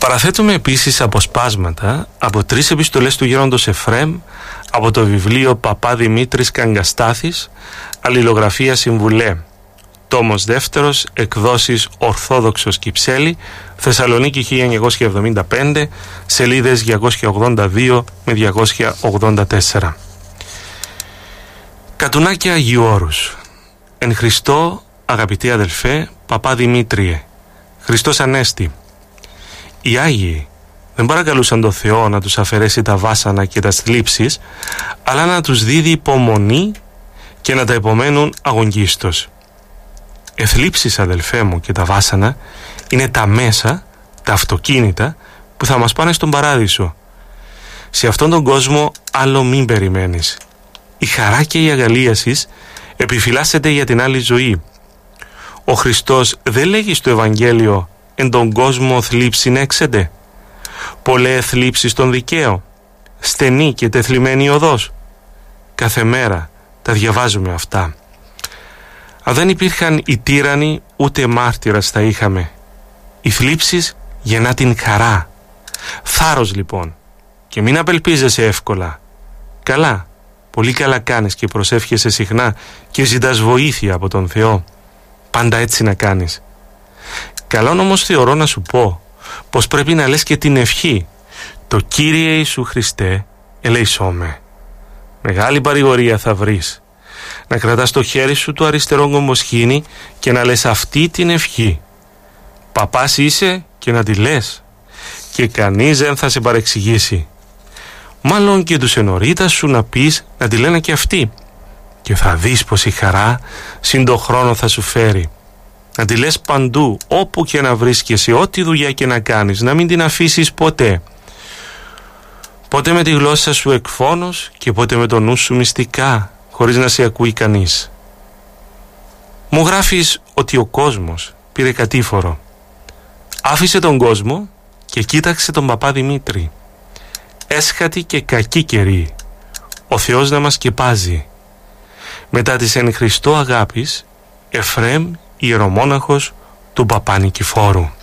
Παραθέτουμε επίσης αποσπάσματα από 3 επιστολές του γέροντος Εφραίμ από το βιβλίο Παπά Δημήτρης Καγκαστάθης, αλληλογραφία Συμβουλέ, τόμος 2, εκδόσεις Ορθόδοξος Κυψέλη, Θεσσαλονίκη 1975, σελίδες 282 με 284. Κατουνάκια Αγίου Όρους. Εν Χριστώ, αγαπητοί αδελφέ, Παπά Δημήτριε, Χριστός Ανέστη. Οι Άγιοι δεν παρακαλούσαν τον Θεό να τους αφαιρέσει τα βάσανα και τα θλίψεις, αλλά να τους δίδει υπομονή και να τα επομένουν αγωνγίστως. Εθλίψεις, αδελφέ μου, και τα βάσανα είναι τα μέσα, τα αυτοκίνητα που θα μας πάνε στον παράδεισο. Σε αυτόν τον κόσμο άλλο μην περιμένεις. Η χαρά και η αγαλίασης επιφυλάσσεται για την άλλη ζωή. Ο Χριστός δεν λέγει στο Ευαγγέλιο «Εν τον κόσμο θλίψην έξεντε». Πολλέ θλίψεις στον δικαίο, στενή και τεθλιμμένη οδός. Κάθε μέρα τα διαβάζουμε αυτά. Αν δεν υπήρχαν οι τύρανοι, ούτε μάρτυρας θα είχαμε. Οι θλίψεις γεννά την χαρά. Θάρρος λοιπόν, και μην απελπίζεσαι εύκολα. Καλά, πολύ καλά κάνεις και προσεύχεσαι συχνά και ζητάς βοήθεια από τον Θεό. Πάντα έτσι να κάνεις. Καλόν όμως θεωρώ να σου πω πως πρέπει να λες και την ευχή «Το Κύριε Ιησού Χριστέ, ελέησόμαι». Μεγάλη παρηγορία θα βρεις. Να κρατάς το χέρι σου το αριστερό κομμοσχήνι και να λες αυτή την ευχή. Παπάς είσαι και να τη λες, και κανείς δεν θα σε παρεξηγήσει. Μάλλον και τους ενωρίτα σου να πεις να τη λένε και αυτοί, και θα δεις πως η χαρά συν το χρόνο θα σου φέρει. Να τη λες παντού, όπου και να βρίσκεσαι, ό,τι δουλειά και να κάνεις, να μην την αφήσεις ποτέ. Πότε με τη γλώσσα σου εκφώνως και πότε με το νου σου μυστικά, χωρίς να σε ακούει κανείς. Μου γράφεις ότι ο κόσμος πήρε κατήφορο. Άφησε τον κόσμο και κοίταξε τον Παπά Δημήτρη. Έσχατη και κακή καιρή. Ο Θεός να μας σκεπάζει. Μετά της εν Χριστώ αγάπης, Εφραίμ, ιερομόναχος του Παπά Νικηφόρου.